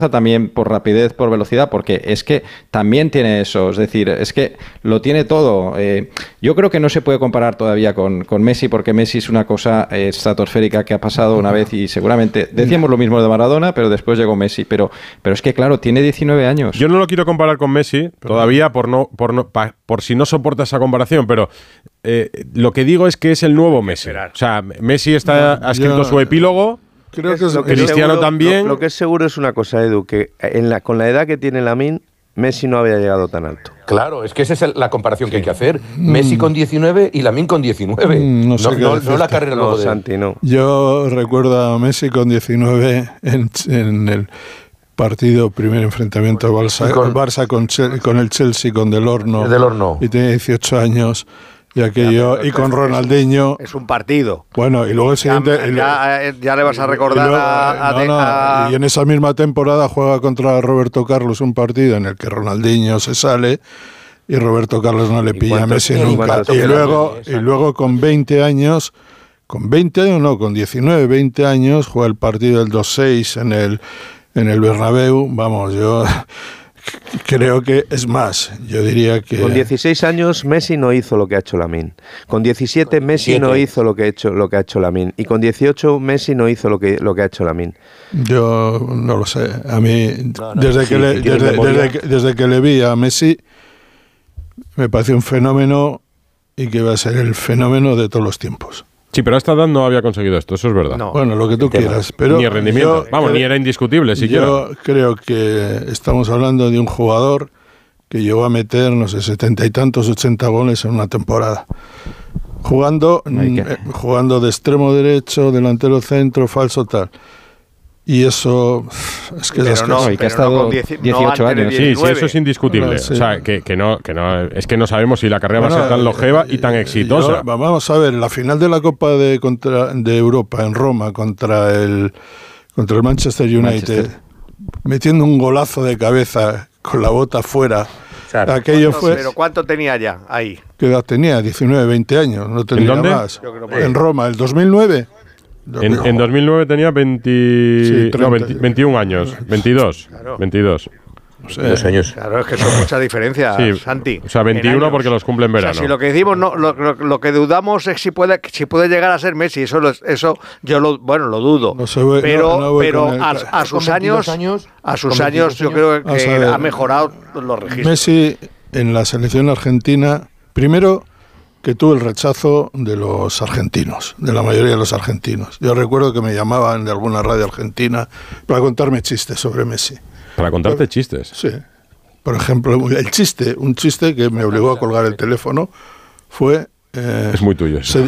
también por rapidez, por velocidad, porque es que también tiene eso, es decir, es que lo tiene todo. Yo creo que no se puede comparar todavía con Messi, porque Messi es una cosa estratosférica que ha pasado una vez y seguramente decíamos lo mismo de Maradona, pero después llegó Messi, pero es que claro, tiene 19 años. Yo no lo quiero comparar con Messi todavía por si no soporta esa comparación, pero lo que digo es que es el nuevo Messi. O sea, Messi ha escrito su epílogo. Creo que Cristiano también. Lo que es seguro es una cosa, Edu, que con la edad que tiene Lamine, Messi no había llegado tan alto. Claro, es que esa es la comparación que hay que hacer. Messi con 19 y Lamine con 19. No sé no la carrera luego de... Santi, no. Yo recuerdo a Messi con 19 en el partido, primer enfrentamiento del Barça con el Chelsea, con Del Horno. Y tenía 18 años. Y aquello, y con Ronaldinho. Es un partido. Bueno, y luego el siguiente. Ya le vas a recordar y en esa misma temporada juega contra Roberto Carlos un partido en el que Ronaldinho se sale y Roberto Carlos no le pilla a Messi nunca. Y luego con 20 años, con 19, 20 años, juega el partido del 2-6 en el Bernabéu. Vamos, yo creo que es más, yo diría que... Con 16 años Messi no hizo lo que ha hecho Lamine. Con 17 Messi no hizo lo que ha hecho Lamine. Y con 18 Messi no hizo lo que ha hecho Lamine. Yo no lo sé. A mí, desde que le vi a Messi, me pareció un fenómeno y que va a ser el fenómeno de todos los tiempos. Sí, pero a esta edad no había conseguido esto, eso es verdad. No, bueno, lo que tú quieras. Pero ni rendimiento. Ni era indiscutible siquiera. Yo creo que estamos hablando de un jugador que llegó a meter, no sé, 70 y tantos, 80 goles en una temporada. Jugando de extremo derecho, delantero centro, falso tal. Y eso es que y que ha estado 18 años. Sí, eso es indiscutible. Sí. O sea, que no, es que no sabemos si la carrera va a ser tan longeva y tan exitosa. Vamos a ver, la final de la Copa de Europa en Roma contra el Manchester United, metiendo un golazo de cabeza con la bota fuera. Claro. Aquello fue. ¿Pero cuánto tenía ya ahí? ¿Qué edad tenía? 19, 20 años. No tenía más. En Roma, el 2009. En 2009 tenía 21 años, 22. Claro. 22. Dos años. Claro, es que son muchas diferencias, sí, Santi. O sea, 21 porque los cumple en verano. O sea, si lo que decimos, lo que dudamos es si puede llegar a ser Messi. Eso yo lo dudo. Pero a sus años yo creo que ha mejorado los registros. Messi en la selección argentina, primero que tuvo el rechazo de los argentinos, de la mayoría de los argentinos. Yo recuerdo que me llamaban de alguna radio argentina para contarme chistes sobre Messi. ¿Para contarte chistes? Sí. Por ejemplo, un chiste que me obligó a colgar el teléfono fue... es muy tuyo. Se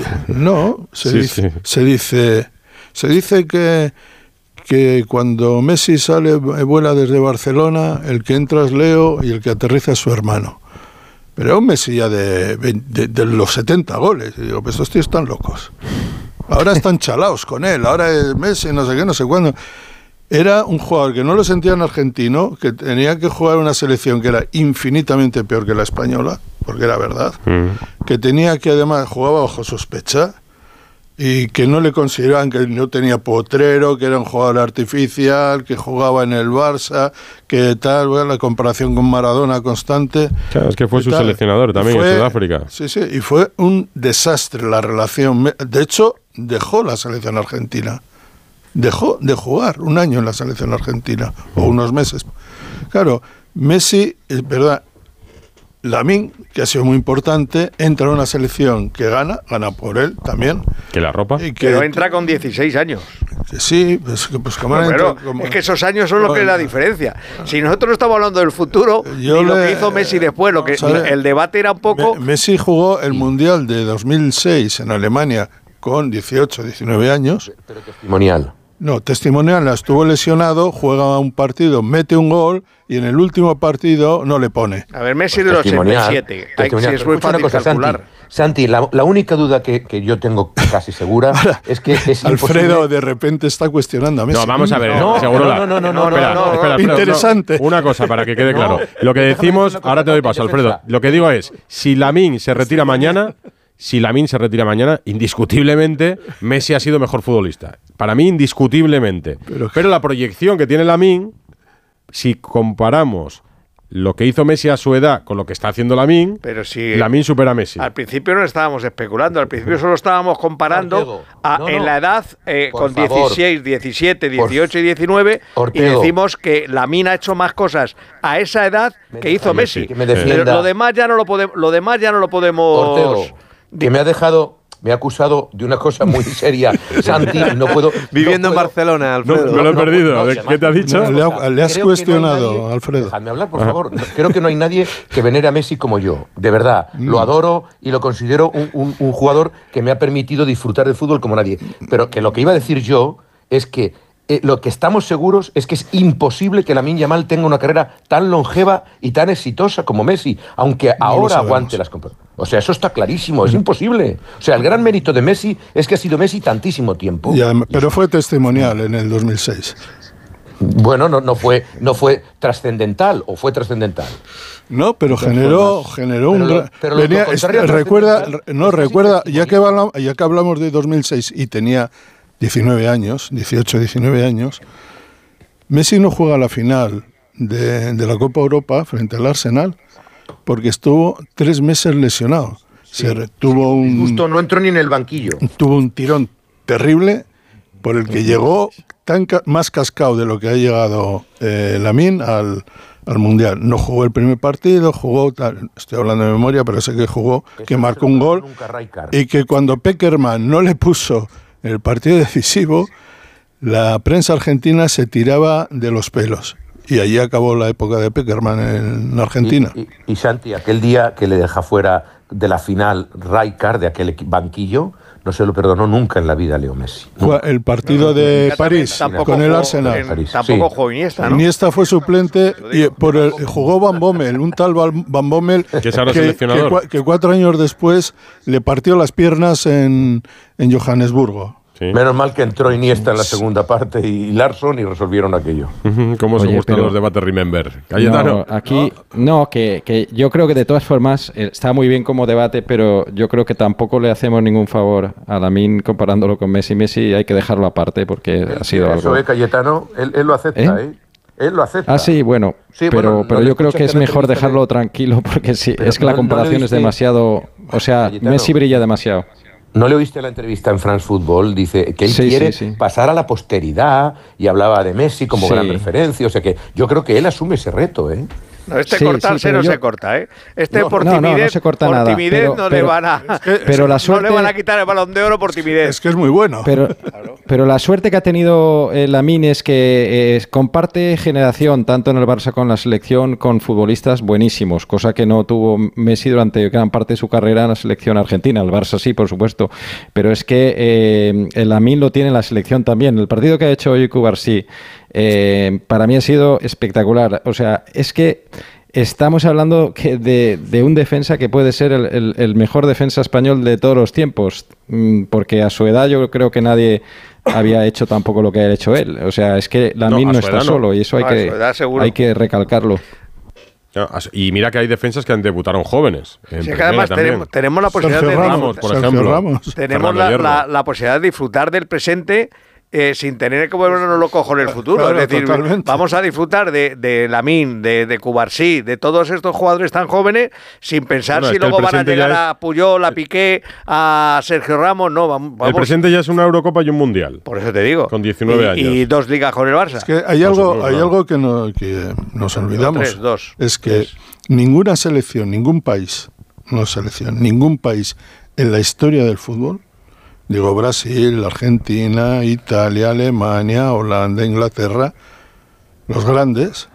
dice que cuando Messi vuela desde Barcelona, el que entra es Leo y el que aterriza es su hermano. Pero un Messi ya de los 70 goles. Y digo, pues estos tíos están locos. Ahora están chalaos con él. Ahora es Messi, no sé qué, no sé cuándo. Era un jugador que no lo sentían argentino, que tenía que jugar una selección que era infinitamente peor que la española, porque era verdad. Que tenía que además jugaba bajo sospecha y que no le consideraban, que no tenía potrero, que era un jugador artificial, que jugaba en el Barça, que tal, bueno, la comparación con Maradona constante. Claro, es que fue su seleccionador también en Sudáfrica. Sí, y fue un desastre la relación. De hecho, dejó la selección argentina. Dejó de jugar un año en la selección argentina, o unos meses. Claro, Messi, es verdad, Lamine, que ha sido muy importante, entra en una selección que gana por él también. ¿Que la ropa? Pero entra con 16 años. Sí, pues como es que esos años son lo que es la diferencia. Si nosotros no estamos hablando del futuro, y lo que hizo Messi después, el debate era un poco... Messi jugó el Mundial de 2006 en Alemania con 18, 19 años. Pero testimonial. No, testimonial, estuvo lesionado, juega un partido, mete un gol y en el último partido no le pone. A ver, Messi del 87. Sí, es muy fácil calcular. Santi, la única duda que yo tengo casi segura es que es Alfredo de repente está cuestionando a Messi. No, vamos a ver. No. Espera, interesante. Una cosa para que quede claro. Lo que decimos, ahora te doy paso, Alfredo. Lo que digo es, si Lamine se retira mañana, indiscutiblemente Messi ha sido mejor futbolista. Para mí, indiscutiblemente. Pero la proyección que tiene Lamine si comparamos lo que hizo Messi a su edad con lo que está haciendo Lamine, pero si Lamine supera a Messi. Al principio no estábamos especulando, al principio solo estábamos comparando en la edad con 16, 17, 18 y 19 y decimos que Lamine ha hecho más cosas a esa edad que hizo Messi. Que me defienda. Pero lo demás ya no lo podemos Ortego, que me ha acusado de una cosa muy seria, Santi, y no puedo... Viviendo en Barcelona, Alfredo. Me lo he perdido. ¿Qué te ha dicho? Le has cuestionado, Alfredo. Dejadme hablar, por favor. Creo que no hay nadie que venere a Messi como yo. De verdad. Lo adoro y lo considero un jugador que me ha permitido disfrutar del fútbol como nadie. Pero que lo que iba a decir yo es que lo que estamos seguros es que es imposible que Lamine Yamal tenga una carrera tan longeva y tan exitosa como Messi, aunque ahora aguante las comparaciones. O sea, eso está clarísimo, es imposible. O sea, el gran mérito de Messi es que ha sido Messi tantísimo tiempo. Pero fue testimonial en el 2006. Bueno, no fue trascendental, o fue trascendental. No, pero generó un... Recuerda, ya que hablamos de 2006 y tenía 18, 19 años, Messi no juega la final de la Copa Europa frente al Arsenal porque estuvo 3 meses lesionado. Sí, justo no entró ni en el banquillo. Tuvo un tirón terrible por el que llegó más cascado de lo que ha llegado Lamine al Mundial. No jugó el primer partido, estoy hablando de memoria, pero sé que jugó, que marcó un gol, y que cuando Pekerman no le puso el partido decisivo, la prensa argentina se tiraba de los pelos. Y allí acabó la época de Pekerman en Argentina. Y Santi, aquel día que le deja fuera de la final Rijkaard, de aquel banquillo, no se lo perdonó nunca en la vida a Leo Messi. El partido de París con el Arsenal. Tampoco jugó Iniesta, ¿no? Iniesta fue suplente y jugó Van Bommel, un tal Van Bommel que 4 años después le partió las piernas en Johannesburgo. Sí. Menos mal que entró Iniesta en la segunda parte y Larsson y resolvieron aquello. ¿Cómo se gustan los debates Remember? Cayetano. Que yo creo que de todas formas está muy bien como debate, pero yo creo que tampoco le hacemos ningún favor a Lamine comparándolo con Messi. Messi hay que dejarlo aparte porque ha sido algo... Eso, Cayetano, él lo acepta, Él lo acepta. Ah, sí, bueno, pero yo creo que es mejor dejarlo tranquilo porque sí, es que la comparación es demasiado... O sea, Cayetano, Messi brilla demasiado. ¿No le oíste la entrevista en France Football? Dice que él quiere pasar a la posteridad y hablaba de Messi como gran referencia. O sea que yo creo que él asume ese reto, No, cortarse no se corta, por timidez, no se corta nada. Timidez no le van a quitar el Balón de Oro por timidez. Es que es muy bueno. Pero la suerte que ha tenido Lamine es que comparte generación, tanto en el Barça como en la selección, con futbolistas buenísimos, cosa que no tuvo Messi durante gran parte de su carrera en la selección argentina. El Barça sí, por supuesto, pero es que el Lamine lo tiene en la selección también. El partido que ha hecho hoy Cubarsí para mí ha sido espectacular. O sea, es que estamos hablando de un defensa que puede ser el mejor defensa español de todos los tiempos, porque a su edad yo creo que nadie había hecho tampoco lo que ha hecho él. O sea, es que Lamine no está solo y eso hay que recalcarlo. Y mira que hay defensas que han debutaron jóvenes. Sí, que además tenemos la posibilidad tenemos la posibilidad de disfrutar del presente sin tener que volvernos locos en el futuro. Claro, es decir, totalmente. Vamos a disfrutar de Lamine, de Cubarsí, de todos estos jugadores tan jóvenes, sin pensar si luego van a llegar a Puyol, a Piqué, a Sergio Ramos. No, vamos. El presente ya es una Eurocopa y un Mundial. Por eso te digo. Con 19 años. Y 2 ligas con el Barça. Es que hay algo que nos olvidamos. Es que ninguna selección, ningún país en la historia del fútbol, digo Brasil, Argentina, Italia, Alemania, Holanda, Inglaterra, los grandes,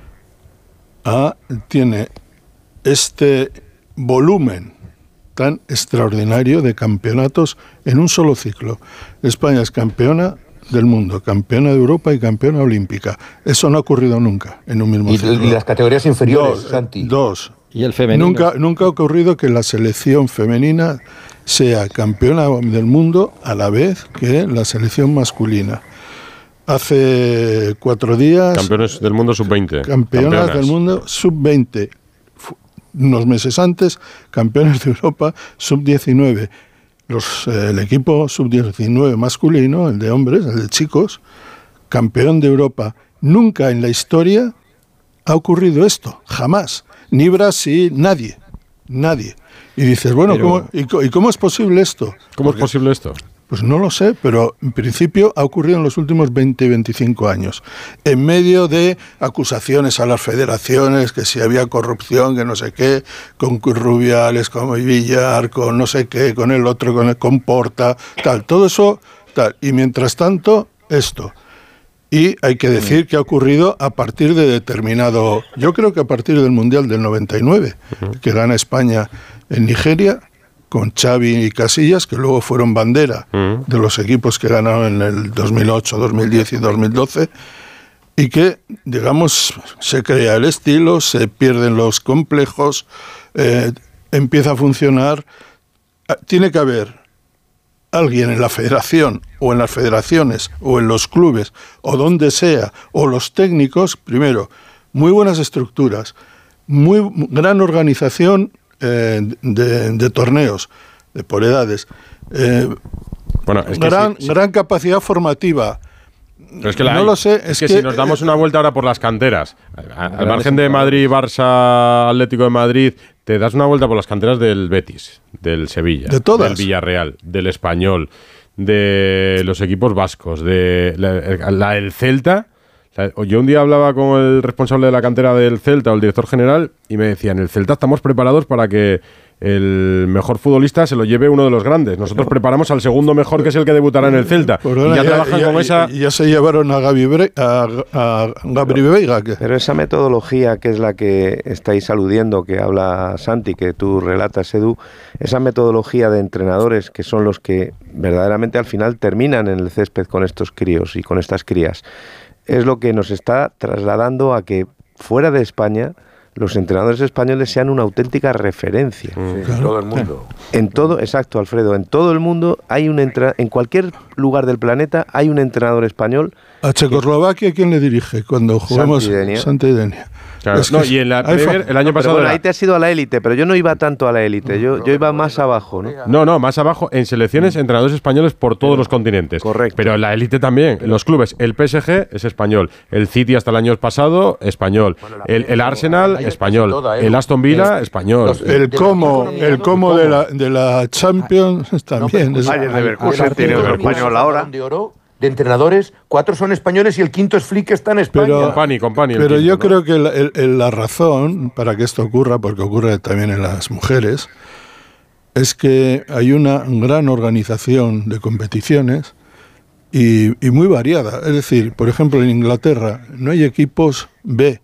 tiene este volumen tan extraordinario de campeonatos en un solo ciclo. España es campeona del mundo, campeona de Europa y campeona olímpica. Eso no ha ocurrido nunca en un mismo ciclo. ¿Y las categorías inferiores, Santi? Dos. ¿Y el femenino? Nunca ha ocurrido que la selección femenina sea campeona del mundo a la vez que la selección masculina. Hace 4 días... Campeones del mundo sub-20. Campeonas del mundo sub-20. Unos meses antes, campeones de Europa sub-19. El equipo sub-19 masculino, el de hombres, el de chicos, campeón de Europa. Nunca en la historia ha ocurrido esto, jamás. Ni Brasil, nadie. Y dices, bueno, ¿cómo es posible esto? ¿Cómo es posible esto? Pues no lo sé, pero en principio ha ocurrido en los últimos 20-25 años, en medio de acusaciones a las federaciones, que si había corrupción, que no sé qué, con Rubiales, con Villar, con no sé qué, con el otro, con Porta, tal, todo eso, tal. Y mientras tanto, esto. Y hay que decir que ha ocurrido a partir de determinado, yo creo que a partir del Mundial del 99, que gana España en Nigeria, con Xavi y Casillas, que luego fueron bandera de los equipos que ganaron en el 2008, 2010 y 2012, y que, digamos, se crea el estilo, se pierden los complejos, empieza a funcionar. Tiene que haber alguien en la federación, o en las federaciones, o en los clubes, o donde sea, o los técnicos, primero, muy buenas estructuras, muy gran organización de torneos, por edades, gran capacidad formativa. Pero es que no lo sé. Es que si nos damos una vuelta ahora por las canteras, al margen de Madrid, Barça, Atlético de Madrid, te das una vuelta por las canteras del Betis, del Sevilla, del Villarreal, del Español, de los equipos vascos, de el Celta. Yo un día hablaba con el responsable de la cantera del Celta o el director general y me decía, en el Celta estamos preparados para que el mejor futbolista se lo lleve uno de los grandes. Nosotros preparamos al segundo mejor, que es el que debutará en el Celta. Perdona, y ya trabajan con esa... Ya se llevaron a Gabri Veiga. Pero esa metodología que es la que estáis aludiendo, que habla Santi, que tú relatas, Edu, esa metodología de entrenadores que son los que verdaderamente al final terminan en el césped con estos críos y con estas crías, es lo que nos está trasladando a que fuera de España los entrenadores españoles sean una auténtica referencia. En todo el mundo. En todo, exacto, Alfredo, en todo el mundo hay en cualquier lugar del planeta hay un entrenador español. ¿A Checoslovaquia quién le dirige cuando jugamos? Santidenia. Claro, y en la Premier, el año pasado... Bueno, ahí te has ido a la élite, pero yo no iba tanto a la élite, yo iba más abajo, ¿no? No, más abajo, en selecciones, entrenadores españoles por todos los continentes. Correcto. Pero en la élite también, en los clubes, el PSG es español, el City hasta el año pasado, español, el Arsenal, español, el Aston Villa, español. El como de la Champions también. Bayern Leverkusen tiene otro español ahora. De entrenadores, 4 son españoles y el quinto es Flick, que está en España. Pero yo creo que la razón para que esto ocurra, porque ocurre también en las mujeres, es que hay una gran organización de competiciones y muy variada. Es decir, por ejemplo, en Inglaterra no hay equipos B.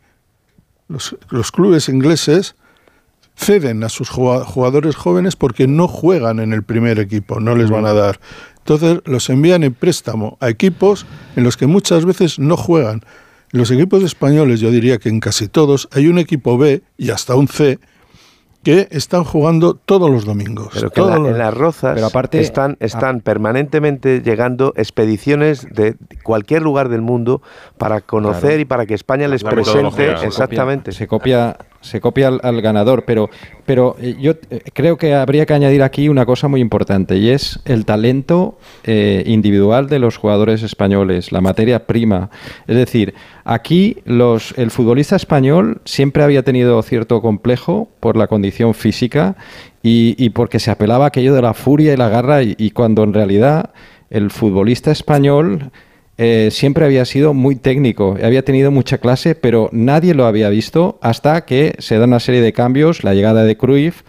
Los clubes ingleses ceden a sus jugadores jóvenes porque no juegan en el primer equipo, no les van a dar. Entonces los envían en préstamo a equipos en los que muchas veces no juegan. En los equipos españoles, yo diría que en casi todos, hay un equipo B y hasta un C que están jugando todos los domingos. Pero que en las Rozas están permanentemente llegando expediciones de cualquier lugar del mundo para conocer y para que España les presente exactamente. Se copia al ganador, pero yo creo que habría que añadir aquí una cosa muy importante, y es el talento individual de los jugadores españoles, la materia prima. Es decir, aquí el futbolista español siempre había tenido cierto complejo por la condición física y porque se apelaba a aquello de la furia y la garra, y cuando en realidad el futbolista español siempre había sido muy técnico, había tenido mucha clase, pero nadie lo había visto hasta que se da una serie de cambios, la llegada de Cruyff,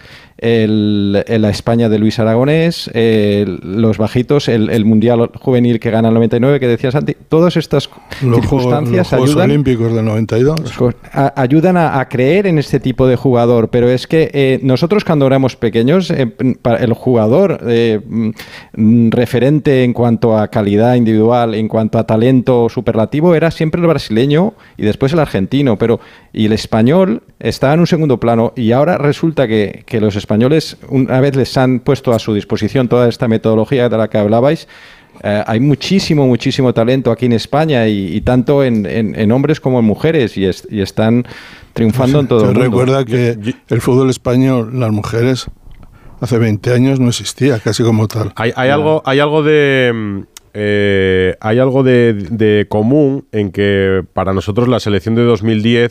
la España de Luis Aragonés, los bajitos, el Mundial Juvenil que gana el 99, que decías antes, todas estas circunstancias los Juegos Olímpicos del 92 ayudan a creer en este tipo de jugador, pero es que nosotros cuando éramos pequeños, el jugador referente en cuanto a calidad individual, en cuanto a talento superlativo, era siempre el brasileño y después el argentino, y el español estaba en un segundo plano, y ahora resulta que los españoles, una vez les han puesto a su disposición toda esta metodología de la que hablabais, hay muchísimo talento aquí en España, y tanto en hombres como en mujeres, y están triunfando en todo el mundo. Recuerda que el fútbol español, las mujeres, hace 20 años no existía casi como tal. Hay algo de común en que para nosotros la selección de 2010